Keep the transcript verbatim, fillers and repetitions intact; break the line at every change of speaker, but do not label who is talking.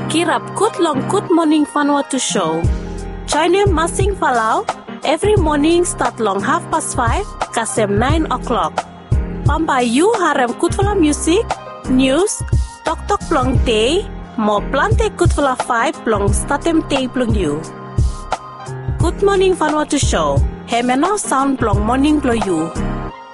Kirap kut long Good Morning Vanuatu show. Join him Masing Falau every morning start long half past five kasem nine o'clock. Pamba you harem kutfula music, news, tok tok plong day, mo plante kutfula five plong statem day plong you. Good Morning Vanuatu show. Hemeno sound plong morning plong you.